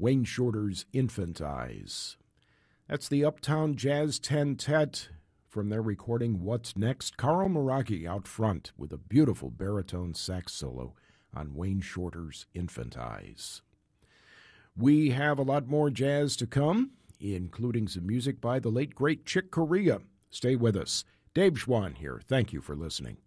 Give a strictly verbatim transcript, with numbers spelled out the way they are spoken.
Wayne Shorter's Infant Eyes. That's the Uptown Jazz Tentet from their recording What's Next. Carl Meraki out front with a beautiful baritone sax solo on Wayne Shorter's Infant Eyes. We have a lot more jazz to come, including some music by the late, great Chick Corea. Stay with us. Dave Schwann here. Thank you for listening.